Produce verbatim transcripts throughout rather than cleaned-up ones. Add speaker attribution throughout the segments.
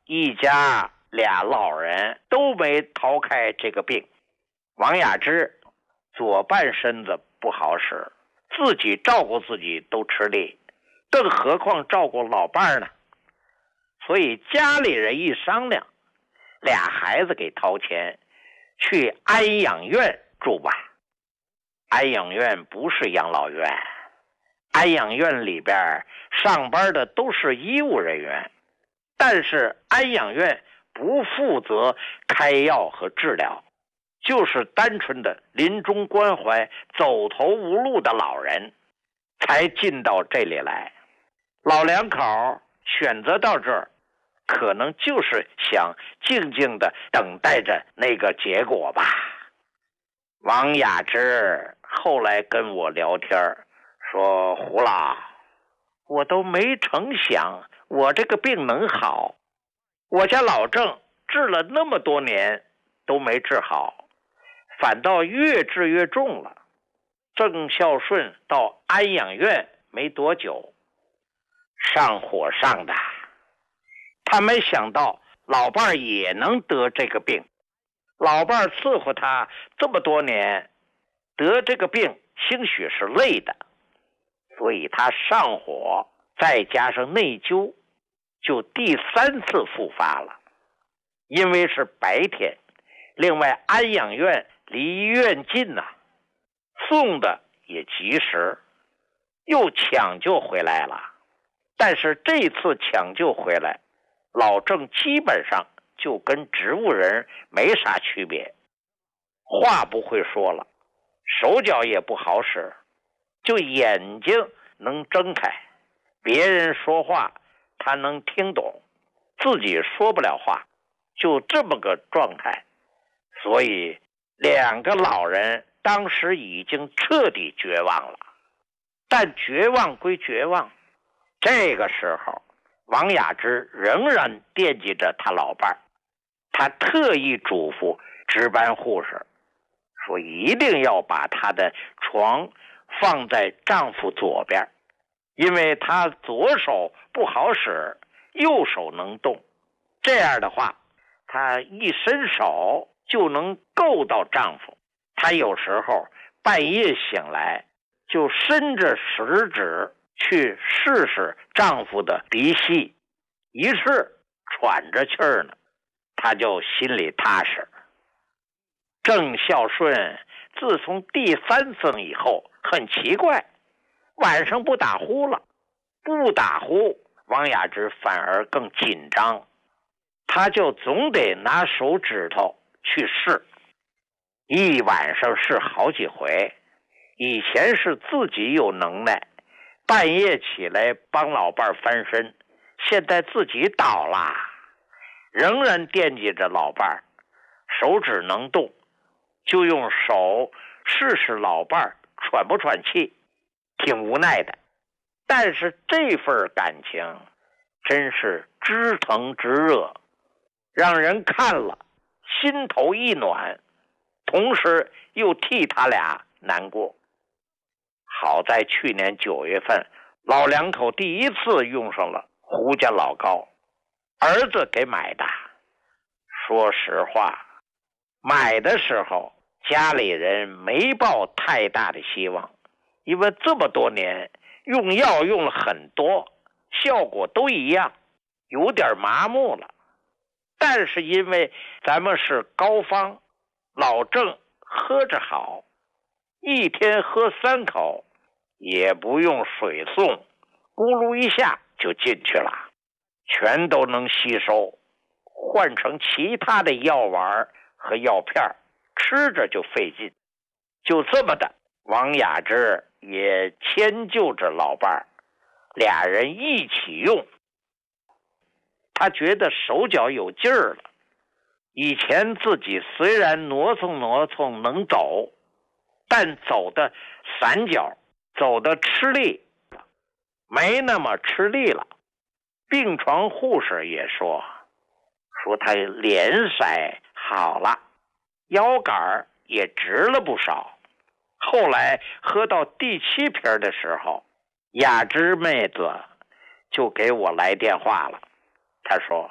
Speaker 1: 一家俩老人都没逃开这个病。王雅芝左半身子不好使，自己照顾自己都吃力，更何况照顾老伴儿呢？所以家里人一商量，俩孩子给掏钱去安养院住吧。安养院不是养老院，安养院里边上班的都是医务人员，但是安养院不负责开药和治疗，就是单纯的临终关怀走投无路的老人才进到这里来。老两口选择到这儿，可能就是想静静的等待着那个结果吧。王雅芝后来跟我聊天说，胡老，我都没成想我这个病能好，我家老郑治了那么多年都没治好，反倒越治越重了。郑孝顺到安养院没多久，上火上的，他没想到老伴儿也能得这个病。老伴儿伺候他这么多年，得这个病兴许是累的，所以他上火再加上内疚，就第三次复发了。因为是白天，另外安养院离医院近呐、啊，送的也及时，又抢救回来了。但是这次抢救回来，老郑基本上就跟植物人没啥区别，话不会说了，手脚也不好使，就眼睛能睁开，别人说话他能听懂，自己说不了话，就这么个状态。所以两个老人当时已经彻底绝望了。但绝望归绝望，这个时候王雅芝仍然惦记着他老伴儿，他特意嘱咐值班护士说，一定要把他的床放在丈夫左边，因为他左手不好使，右手能动，这样的话他一伸手就能够到丈夫。他有时候半夜醒来就伸着食指去试试丈夫的鼻息，一试喘着气儿呢，他就心里踏实。郑孝顺自从第三次以后很奇怪，晚上不打呼了，不打呼，王雅芝反而更紧张，他就总得拿手指头去试，一晚上试好几回。以前是自己有能耐，半夜起来帮老伴翻身，现在自己倒了，仍然惦记着老伴，手指能动，就用手试试老伴喘不喘气，挺无奈的。但是这份感情真是知疼知热，让人看了心头一暖，同时又替他俩难过。好在去年九月份，老两口第一次用上了胡家老膏，儿子给买的。说实话，买的时候家里人没抱太大的希望，因为这么多年用药用了很多，效果都一样，有点麻木了。但是因为咱们是膏方，老郑喝着好，一天喝三口，也不用水送，咕噜一下就进去了，全都能吸收。换成其他的药丸和药片，吃着就费劲。就这么的，王雅芝也迁就着老伴儿，俩人一起用。他觉得手脚有劲儿了，以前自己虽然挪蹭挪蹭能走，但走的散脚，走的吃力，没那么吃力了。病床护士也说说他脸色好了，腰杆也直了不少。后来喝到第七瓶的时候，雅芝妹子就给我来电话了。她说，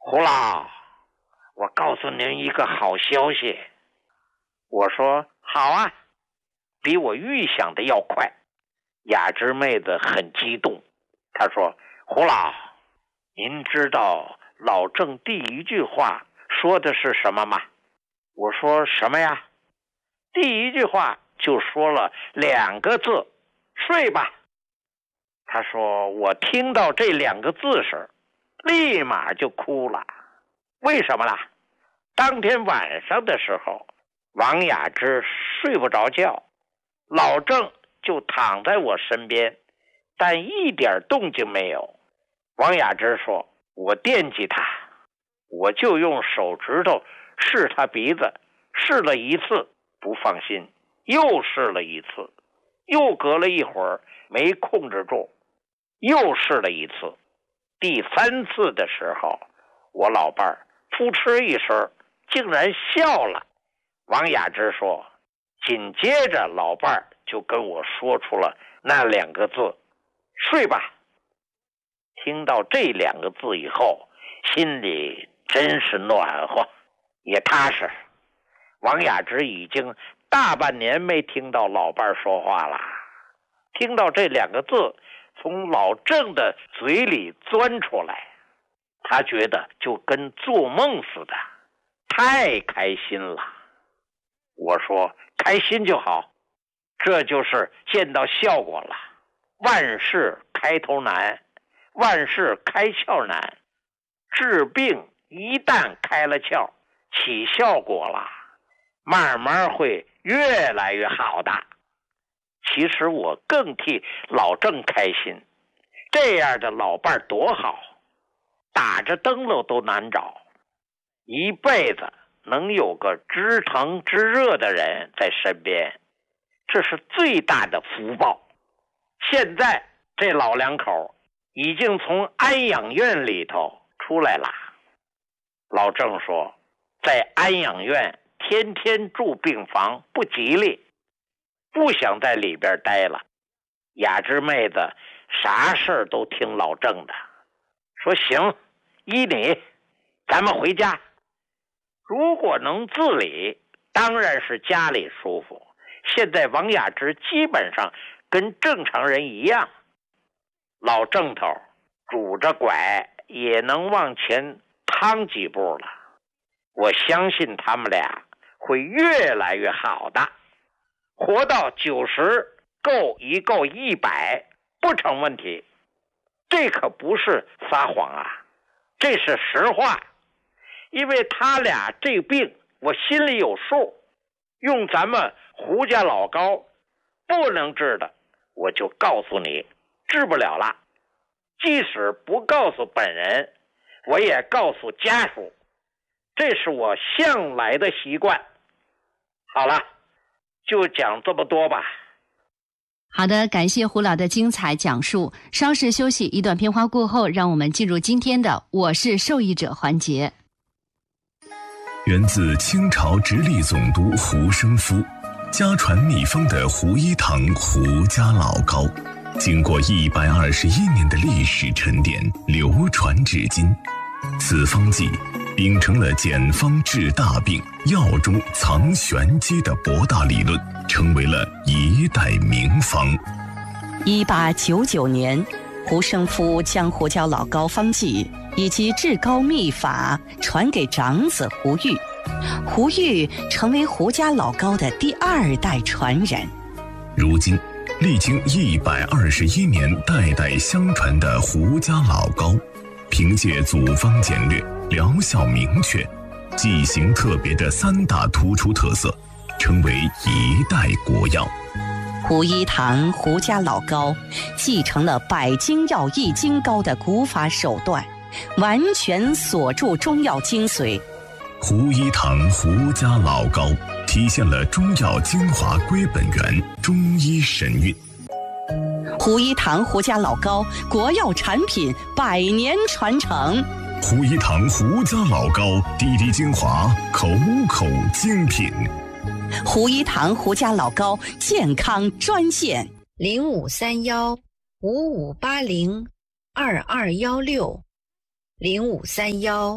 Speaker 1: 胡老，我告诉您一个好消息。我说好啊，比我预想的要快。雅芝妹子很激动，她说，胡老，您知道老郑第一句话说的是什么吗？我说什么呀？第一句话就说了两个字，睡吧。他说我听到这两个字时立马就哭了。为什么啦？当天晚上的时候，王雅芝睡不着觉，老郑就躺在我身边，但一点动静没有。王雅芝说，我惦记他，我就用手指头试他鼻子，试了一次不放心，又试了一次，又隔了一会儿没控制住，又试了一次。第三次的时候，我老伴儿扑哧一声竟然笑了。王雅芝说，紧接着老伴儿就跟我说出了那两个字，睡吧。听到这两个字以后，心里真是暖和也踏实。王雅芝已经大半年没听到老伴儿说话了，听到这两个字从老郑的嘴里钻出来，他觉得就跟做梦似的，太开心了。我说开心就好，这就是见到效果了。万事开头难，万事开窍难，治病一旦开了窍，起效果了，慢慢会越来越好的。其实我更替老郑开心，这样的老伴儿多好，打着灯笼都难找，一辈子能有个知疼知热的人在身边，这是最大的福报。现在这老两口已经从安养院里头出来了。老郑说，在安养院天天住病房不吉利，不想在里边待了。雅芝妹子啥事儿都听老郑的，说行，依你，咱们回家。如果能自理，当然是家里舒服。现在王雅芝基本上跟正常人一样，老郑头拄着拐也能往前趟几步了。我相信他们俩会越来越好的，活到九十够一够一百不成问题。这可不是撒谎啊，这是实话。因为他俩这病我心里有数，用咱们胡家老高不能治的，我就告诉你治不了了。即使不告诉本人，我也告诉家属，这是我向来的习惯。好了，就讲这么多吧。
Speaker 2: 好的，感谢胡老的精彩讲述。稍事休息，一段片花过后，让我们进入今天的我是受益者环节。
Speaker 3: 源自清朝直隶总督胡生夫，家传秘方的胡一堂胡家老膏，经过一百二十一年的历史沉淀，流传至今。此方剂秉承了简方治大病、药中藏玄机的博大理论，成为了一代名方。
Speaker 4: 一八九九年，胡生夫将胡椒老膏方剂以及治膏秘法传给长子胡玉，胡玉成为胡家老膏的第二代传人。
Speaker 3: 如今历经一百二十一年代代相传的胡家老膏，凭借组方简略、疗效明确、剂型特别的三大突出特色，成为一代国药。
Speaker 4: 胡一堂胡家老膏继承了百精药易筋膏的古法手段，完全锁住中药精髓。
Speaker 3: 胡一堂胡家老膏体现了中药精华归本源，中医神韵。
Speaker 4: 胡一堂胡家老膏国药产品百年传承。
Speaker 3: 胡一堂胡家老膏滴滴精华，口口精品。
Speaker 4: 胡一堂胡家老膏健康专线
Speaker 5: 零五三幺五五八零二二幺六零五三幺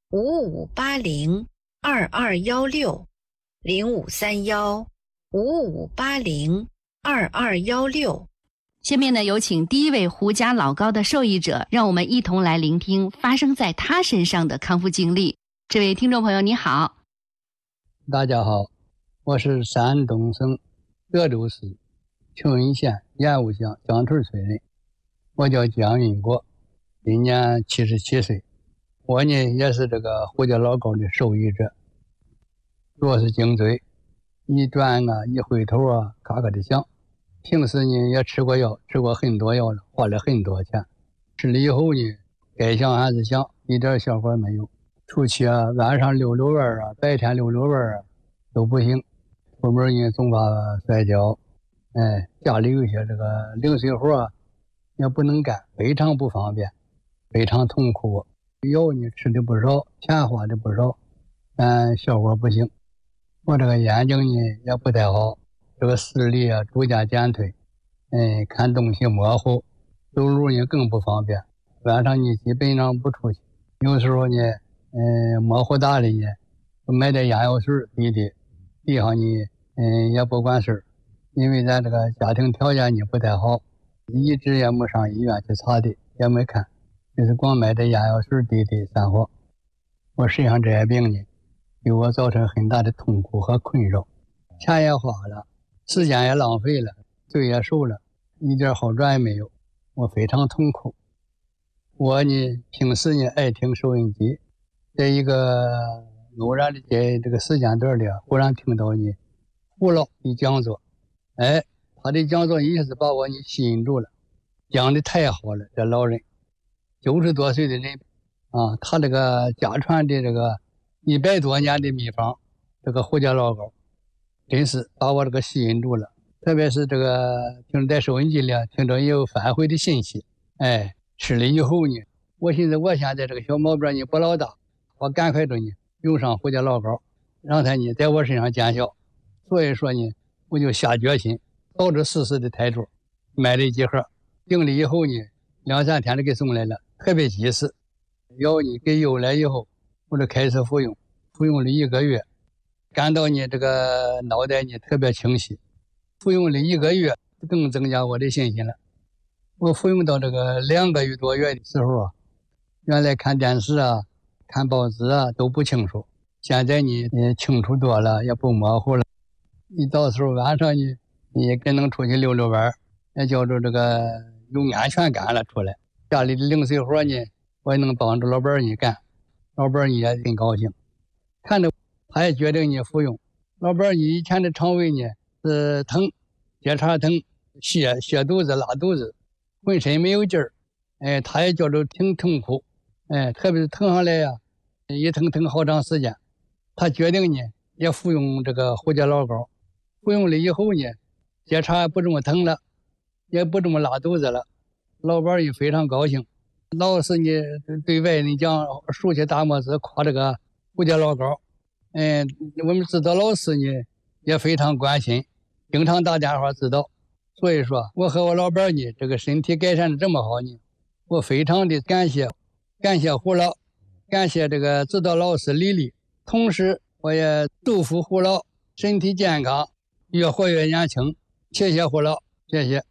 Speaker 5: 五五八零二二幺六，零五三幺五五八零二二幺六。
Speaker 2: 下面呢，有请第一位胡家老高的受益者，让我们一同来聆听发生在他身上的康复经历。这位听众朋友你好。
Speaker 6: 大家好，我是山东省德州市庆云县盐务乡江屯村人，我叫江云国，今年七十七岁。我呢也是这个胡家老高的受益者，主要是颈椎一转啊一回头啊咔咔的响。平时呢也吃过药，吃过很多药了，花了很多钱。吃了以后呢，该想还是想，一点效果没有。出去啊，晚上溜溜弯啊，白天溜溜弯啊，都不行。出门呢总怕摔跤，哎，家里有一些这个零碎活啊，也不能干，非常不方便，非常痛苦。药呢吃的不少，钱花的不少，但效果不行。我这个眼睛呢也不太好。这个视力啊逐渐减退，哎，看东西模糊，走路呢更不方便。晚上呢基本上不出去，有时候呢，嗯，模糊大了呢，买点眼药水滴滴，地上呢，嗯，也不管事儿，因为咱这个家庭条件呢不太好，一直也没上医院去查的，也没看，就是光买点眼药水滴滴散伙。我身上这些病呢，给我造成很大的痛苦和困扰，钱也花了。时间也浪费了，罪也受了，一点好转也没有，我非常痛苦。我呢，平时呢爱听收音机，在一个偶然的在这个时间段里啊，忽然听到呢胡老的讲座，哎，他的讲座一下子把我呢吸引住了，讲的太好了。这老人九十多岁的人啊，他这个家传的这个一百多年的秘方，这个胡家老高。真是把我这个吸引住了，特别是这个听在收音机里听着也有反馈的信息，哎，吃了以后呢，我寻思我现在这个小毛病呢不老大，我赶快着呢用上胡家老高，让他呢在我身上见效。所以说呢，我就下决心抱着试试的态度，买了几盒，订了以后呢，两三天就给送来了，特别及时。药呢给邮来以后，我就开始服用，服用了一个月。感到呢这个脑袋呢特别清晰，服用了一个月更增加我的信心了。我服用到这个两个月多月的时候啊，原来看电视啊看报纸啊都不清楚，现在呢也清楚多了，也不模糊了。一到时候晚上呢也更能出去溜溜弯，也叫做这个有安全感了出来。家里的零碎活呢我也能帮着老伴儿呢干，老伴儿呢也很高兴，看着他也决定呢服用。老伴儿以前的肠胃呢是疼，结肠疼，泻泻肚子拉肚子，浑身没有劲儿，哎，他也觉着挺痛苦，哎，特别是疼上来呀、啊，一疼疼好长时间。他决定呢也服用这个胡家老高，服用了以后呢，结肠也不这么疼了，也不这么拉肚子了，老伴儿也非常高兴。老是呢对外人讲，竖起大拇指夸这个胡家老高。嗯，我们指导老师呢也非常关心，经常打电话指导。所以说我和我老伴呢这个身体改善的这么好呢，我非常的感谢感谢胡老，感谢这个指导老师李丽，同时我也祝福胡老身体健康，越活越年轻。谢谢胡老，谢谢。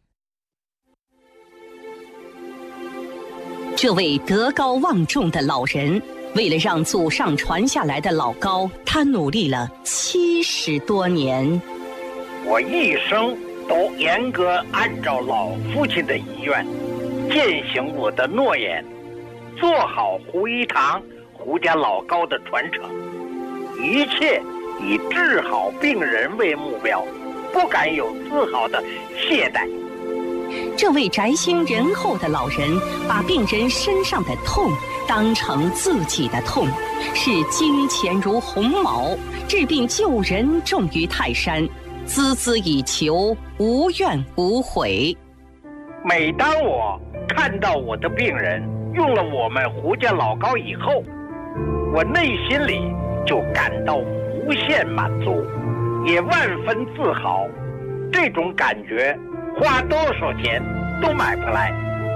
Speaker 4: 这位德高望重的老人，为了让祖上传下来的老高，他努力了七十多年。
Speaker 1: 我一生都严格按照老父亲的遗愿，践行我的诺言，做好胡一堂胡家老高的传承，一切以治好病人为目标，不敢有丝毫的懈怠。
Speaker 4: 这位宅心仁厚的老人，把病人身上的痛当成自己的痛，视金钱如鸿毛，治病救人重于泰山，孜孜以求，无怨无悔。
Speaker 1: 每当我看到我的病人用了我们胡家老高以后，我内心里就感到无限满足，也万分自豪。这种感觉花多少钱都买不来。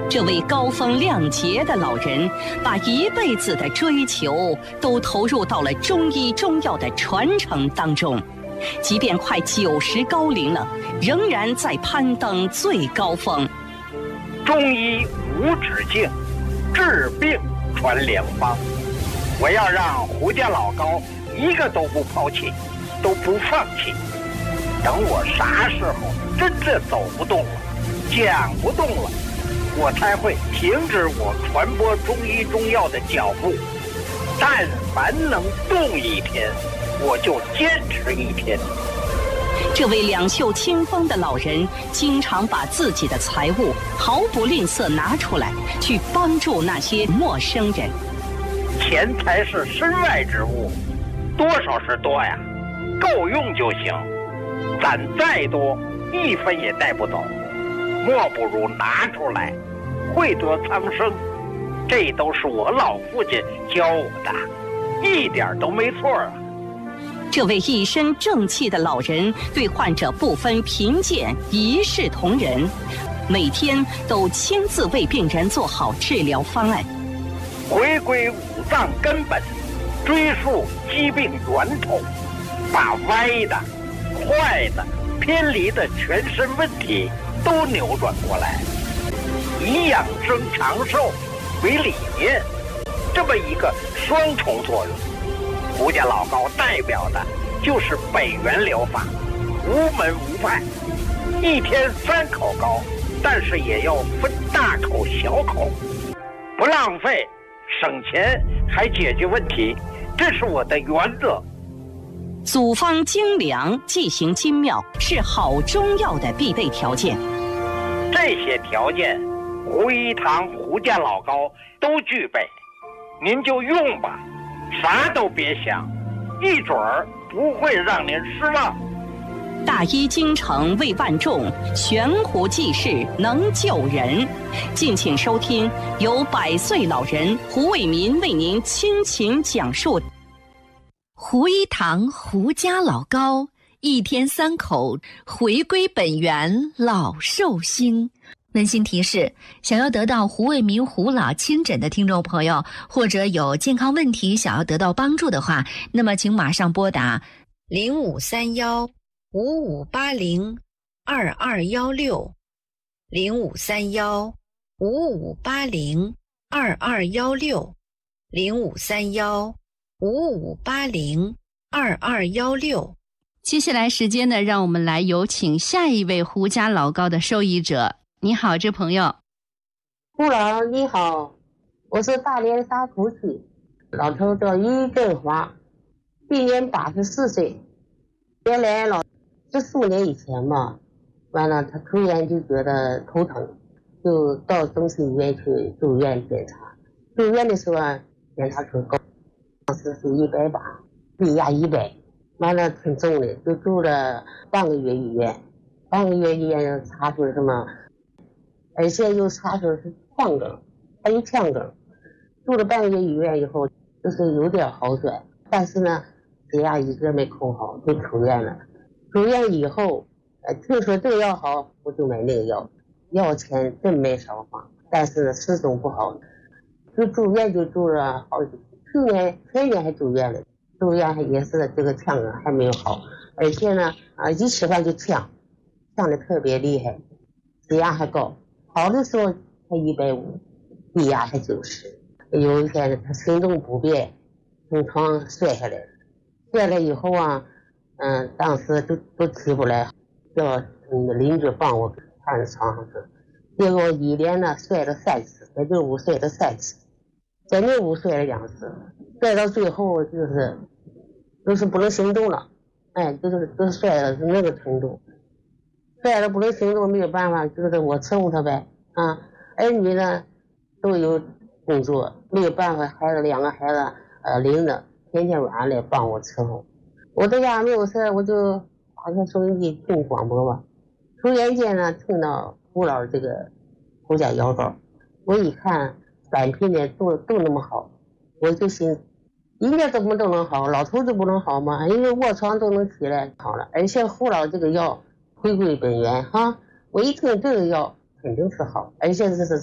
Speaker 4: 这位高风亮节的老人，把一辈子的追求都投入到了中医中药的传承当中，即便快九十高龄了，仍然在攀登最高峰。
Speaker 1: 中医无止境，治病传良方。我要让胡家老高一个都不抛弃，都不放弃。等我啥时候真的走不动了，讲不动了，我才会停止我传播中医中药的脚步。但凡能动一天，我就坚持一天。
Speaker 4: 这位两袖清风的老人，经常把自己的财物毫不吝啬拿出来，去帮助那些陌生人。
Speaker 1: 钱财是身外之物，多少是多呀，够用就行。攒再多，一分也带不走，莫不如拿出来，惠得苍生。这都是我老父亲教我的，一点都没错啊。
Speaker 4: 这位一身正气的老人，对患者不分贫贱，一视同仁，每天都亲自为病人做好治疗方案。
Speaker 1: 回归五脏根本，追溯疾病源头，把歪的、坏的、偏离的全身问题都扭转过来，以养生长寿为理念，这么一个双重作用。胡家老高代表的就是北元疗法，无门无派，一天三口高，但是也要分大口小口，不浪费，省钱还解决问题，这是我的原则。
Speaker 4: 组方精良，剂行精妙，是好中药的必备条件。
Speaker 1: 这些条件，胡一堂胡家老高都具备，您就用吧，啥都别想，一准儿不会让您失望。
Speaker 4: 大医精诚为万众，悬壶济世能救人。敬请收听由百岁老人胡伟民为您倾情讲述。
Speaker 2: 胡一堂胡家老高，一天三口，回归本源，老寿星。温馨提示：想要得到胡伟民胡老亲诊的听众朋友，或者有健康问题想要得到帮助的话，那么请马上拨打
Speaker 5: 零五三幺五五八零二二幺六，零五三幺五五八零二二幺六，零五三幺五五八零二二幺六。
Speaker 2: 接下来时间呢，让我们来有请下一位胡家老高的受益者。你好，这朋友。
Speaker 7: 胡老你好，我是大连沙湖区，老头叫于振华，今年八十四岁。原来老十四年以前嘛，完了他突然就觉得头疼，就到中心医院去住院检查。住院的时候啊，检查出高，当时是一百八，低压一百，完了挺重的，就住了半个月医院。半个月医院查出什么？而且又查出是腔梗，还有腔梗。住了半个月医院以后，就是有点好转，但是呢，血压一直没控好，就出院了。出院以后，呃，听说这个药好，我就买那个药，药钱真没少花，但是始终不好，就住院就住了好几，去年前年还住院了，住院还也是这个腔梗还没有好，而且呢，啊，一吃饭就呛，呛得特别厉害，血压还高。好的时候才一百五，低压才九十。有一天他行动不便，从床上摔下来，摔了以后啊，嗯，当时都都起不来，叫嗯邻居帮我看着床上去。结果一连呢摔了三次，在这屋摔了三次，在那屋摔了两次，摔到最后就是就是不能行动了，哎，就是都摔了是那个程度。摔了不能行动，没有办法，就是我伺候他呗啊。儿女呢都有工作，没有办法，孩子两个孩子呃领着，天天晚上来帮我伺候。我在家没有事，我就打开收音机听广播吧。突然间呢，听到胡老这个胡家药膏，我一看三品的都都那么好，我就心应该怎么都能好，老头子不能好吗？因为卧床都能起来好了，而且胡老这个药回归本源哈，我一听这个药肯定是好，而且这是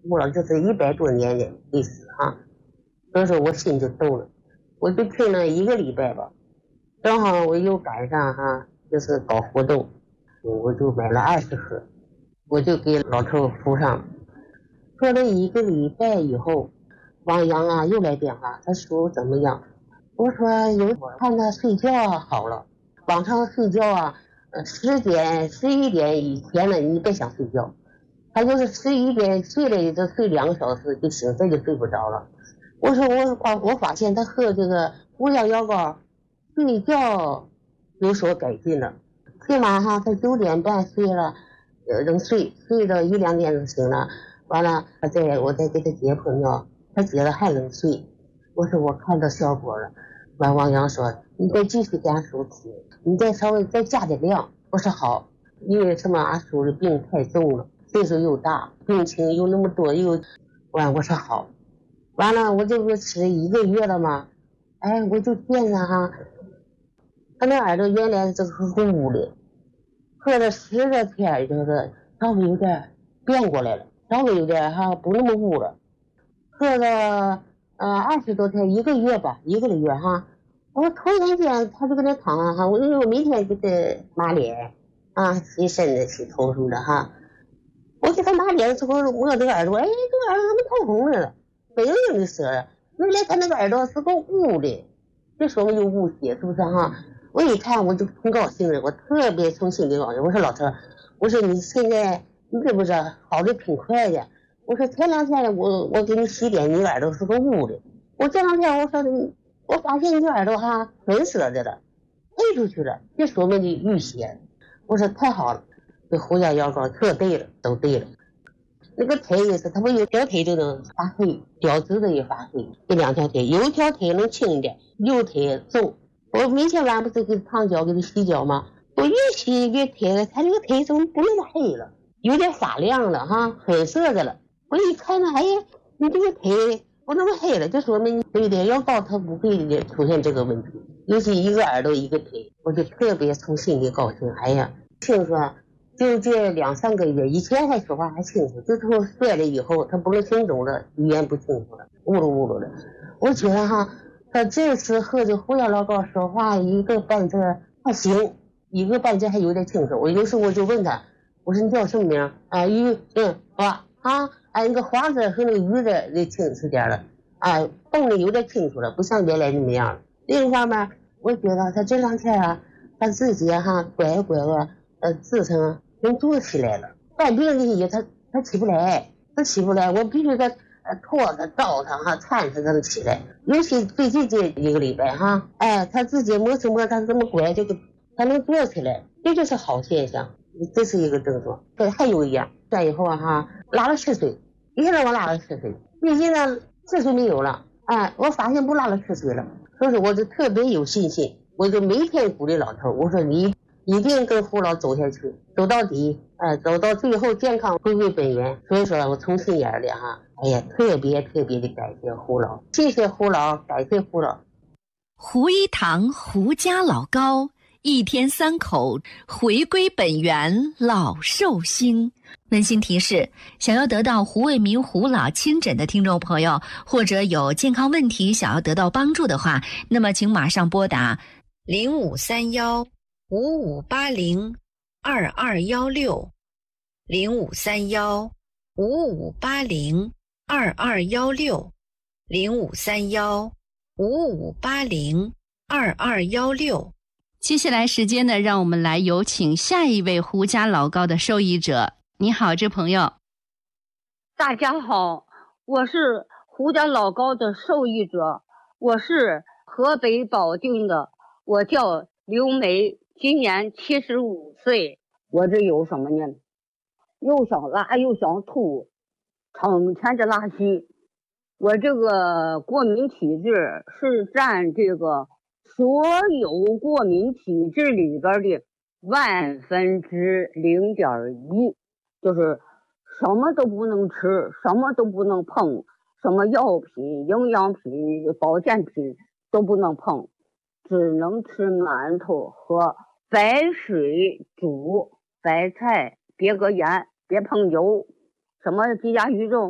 Speaker 7: 过了这是一百多年的历史哈。所以说我心就动了，我就听了一个礼拜吧，正好我又赶上哈，就是搞活动，我就买了二十盒，我就给老头敷上。喝了一个礼拜以后，王阳啊又来电话，他说怎么样？我说有看他睡觉好了，晚上睡觉啊，呃十点十一点以前了，你别想睡觉。他就是十一点睡了也就睡两个小时就醒，这就睡不着了。我说我发我发现他喝这个胡椒药膏，睡觉有所改进了。起码哈，他九点半睡了，呃，能睡睡到一两点就醒了。完了，他再我再给他解破尿，他解了还能睡。我说我看到效果了。完，王阳说你再继续给俺叔吃，你再稍微再加点量。我说好，因为什么俺叔的病太重了，岁数又大，病情又那么多又，完我说好。完了，我这不吃一个月了吗？哎，我就见着哈，他那耳朵原来这个糊的，喝了十个天，就是稍微有点变过来了，稍微有点哈不那么糊了。喝了呃二十多天，一个月吧，一个月哈。我突然间他就搁那躺啊哈，我因为我每天给他抹脸啊，洗身子洗头什么的哈。我给他抹脸之后，我这个耳朵，哎，这个耳朵怎么透红了？没有那个色儿，原来他那个耳朵是个雾的，这说明有雾血，是不是哈？我一看我就挺高兴的，我特别从心里高兴。我说老头，我说你现在你这不是好的挺快的。我说前两天我我给你洗脸，你耳朵是个雾的。我这两天我说你，我发现你耳朵哈粉色的了，退出去了，这说明你淤血。我说太好了，这胡椒药膏特对了，都对了。那个腿也是，他们有条腿都能发黑，脚趾头也发黑，这两条腿有一条腿能轻一点，右腿重。我每天晚上不是给烫脚给他洗脚吗？我越洗越腿，他这个腿怎么不那么黑了，有点发亮了哈，粉色的了。我一看呢，哎呀，你这个腿不那么黑了，就说明对的药膏它不会出现这个问题。尤其一个耳朵一个腿，我就特别从心里高兴。哎呀，听说就这两三个月，以前还说话还清楚，就从摔了以后，他不能听懂了，语言不清楚了，呜噜呜噜的。我觉得哈，他这次喝这胡椒老膏说话一个半字还行，一个半字还有点清楚。我有时候我就问他，我说你叫什么名？啊，鱼，嗯，花啊，哎，那个花字和那个鱼字就清楚点了，啊，蹦的有点清楚了，不像原来那么样了。另一方面，我觉得他这两天啊，他自己哈拐拐啊。呃，自称能坐起来了，犯病这些他他起不来，他起不来，我必须得呃拖他、照他哈，搀他才能起来。尤其最近这一个礼拜哈，哎，他自己摸着摸他这么拐，这个他能坐起来，这就是好现象，这是一个症状。对，还有一样，这以后啊哈，拉了吃水，一下子我拉了吃水，最近呢吃水没有了，哎，我发现不拉了吃水了，所以说我就特别有信心，我就每天鼓励老头，我说你。一定跟胡老走下去，走到底，哎，走到最后健康回归本源。所以说我从心眼里哈，哎呀，特别特别的感谢胡老，谢谢胡老，感谢胡老。
Speaker 2: 胡一堂胡家老高，一天三口，回归本源，老寿星。温馨提示：想要得到胡卫民胡老亲诊的听众朋友，或者有健康问题想要得到帮助的话，那么请马上拨打
Speaker 5: 零五三幺五五八零二二幺六，零五三幺五五八零二二幺六，零五三幺五五八零二二幺六。
Speaker 8: 接下来时间呢，让我们来有请下一位胡家老高的受益者。你好，这朋友。
Speaker 9: 大家好，我是胡家老高的受益者，我是河北保定的，我叫刘梅。今年七十五岁，我这有什么呢？又想拉又想吐，成天的拉稀。我这个过敏体质是占这个所有过敏体质里边的万分之零点一，就是什么都不能吃，什么都不能碰，什么药品、营养品、保健品都不能碰，只能吃馒头和白水煮白菜，别搁盐，别碰油，什么鸡鸭鱼肉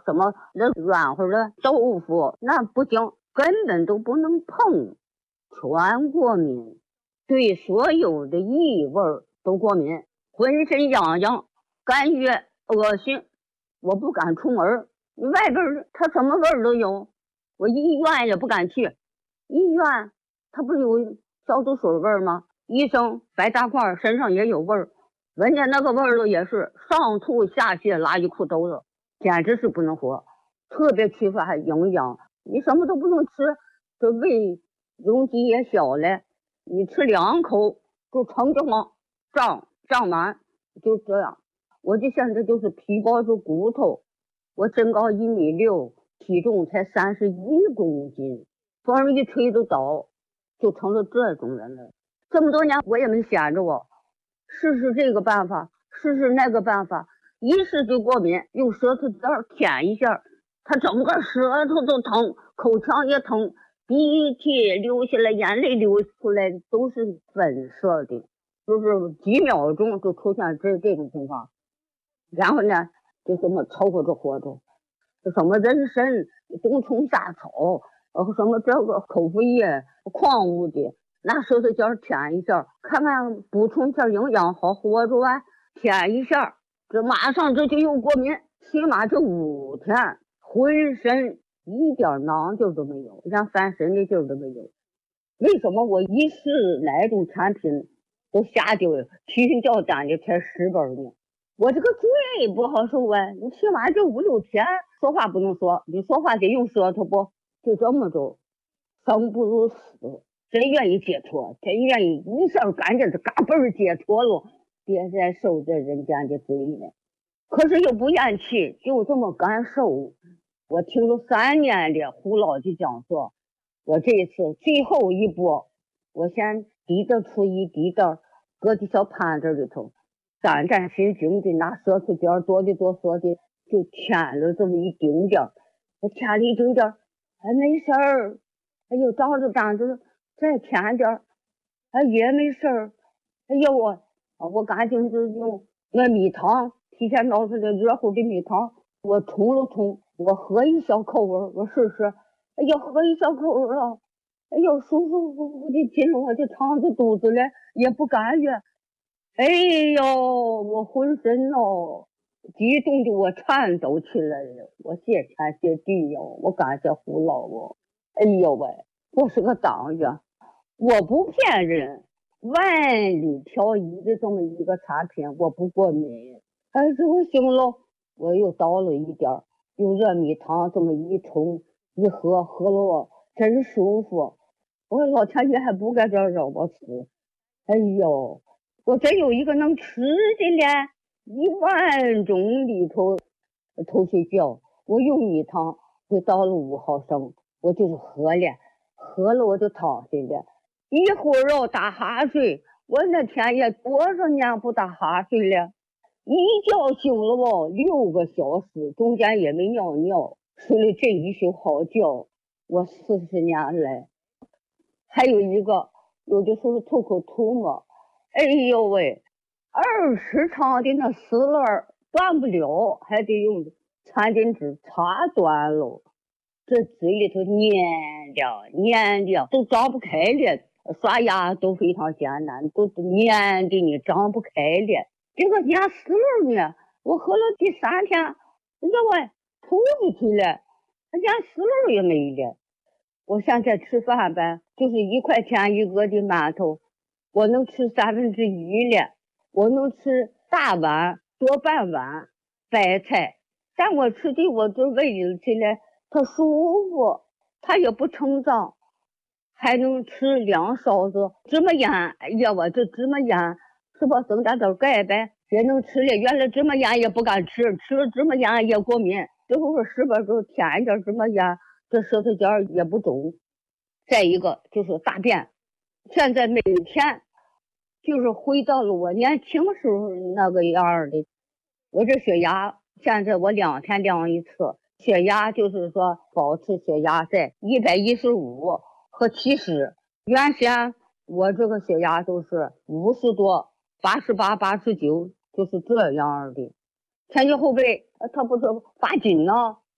Speaker 9: 什么那软和的豆腐，那不行，根本都不能碰，全过敏，对所有的异味都过敏，浑身痒痒，感觉恶心，我不敢出门。外边它什么味儿都有，我医院也不敢去，医院它不是有消毒水味儿吗？医生白大褂身上也有味儿，人家那个味儿也是上吐下泻拉一裤兜子，简直是不能活，特别缺乏营养，你什么都不能吃，这胃容积也小了，你吃两口就撑着慌，胀胀满，就这样。我就现在就是皮包着骨头，我身高一米六，体重才三十一公斤，风一吹就倒，就成了这种人了。这么多年我也没闲着我，试试这个办法，试试那个办法，一试就过敏，用舌头尖舔一下，它整个舌头都疼，口腔也疼，鼻涕流下来，眼泪流出来都是粉色的，就是几秒钟就出现这这种情况。然后呢就这么凑合着活着，什么人参、冬虫夏草，呃，什么这个口服液、矿物的，拿舌头尖舔一下，看看补充一下营养，好活着啊。舔一下，这马上这就有过敏，起码这五天，浑身一点囊劲都没有，连翻身的劲儿都没有。为什么我一试哪种产品都下掉提心吊胆的才十本呢？我这个嘴不好受啊，你起码这五六天说话不能说，你说话得用舌头不？就这么着，生不如死。谁愿意解脱？谁愿意一下感觉这嘎嘣儿解脱了，别再受这人间的罪了。可是又不咽气，就这么干受。我听了三年的胡老的讲座，我这一次最后一步，我先滴着出一滴的，搁在小盘子里头。战战兢兢的拿舌头尖哆的哆嗦的就舔了这么一丁点儿，我舔了一丁点儿，还没事儿，哎呦照着胆子再舔点儿，还也没事儿，哎呦我我赶紧就用那米汤，提前熬出的热乎的米汤，我冲了冲，我喝一小口味，我试试，哎呦喝一小口味啊，哎呦舒舒服服的进了我就肠子肚子了，也不感觉。哎呦，我浑身哦，激动的我颤抖起来了。我谢天谢地哟，我感谢胡老哦。哎呦喂，我是个党员，我不骗人，万里挑一的这么一个产品，我不过敏。哎，这我行了，我又倒了一点，用热米汤这么一冲一喝，喝了我真舒服。我说老天爷还不该这让我吃。哎呦。我真有一个能吃的嘞，一万种里头头睡觉，我用米汤就倒了五毫升，我就是喝了，喝了我就躺下了，一会儿要打哈睡，我那天也多少年不打哈睡了，一觉醒了哦，六个小时，中间也没尿尿，睡了这一宿好觉，我四十年来，还有一个有的时候吐口吐沫。哎呦喂，二十长的那丝轮断不了，还得用餐巾纸擦断了。这嘴里头黏的黏的都张不开了，刷牙都非常艰难，都黏的你张不开了。这个粘丝轮呢，我喝了第三天，你知道喂，吐出去了，粘丝轮也没了。我现在吃饭呗，就是一块钱一个的馒头。我能吃三分之一了，我能吃大碗多半碗白菜，但我吃的我这胃里起来它舒服，它也不成胀，还能吃两勺子芝麻盐。哎呀，我这芝麻盐是不增加点钙呗，也能吃了。原来芝麻盐也不敢吃，吃了芝麻盐也过敏，最后说是不是就添一点芝麻盐，这舌头尖也不肿。再一个就是大便，现在每天就是回到了我年轻时候那个样的。我这血压现在我两天量一次，血压就是说保持血压在一百一十五和七十。原先我这个血压都是五十多、八十八、八十九，就是这样的。前肩后背它不是发紧呢，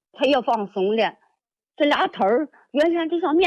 Speaker 9: 它也放松了。这俩腿儿原先就像面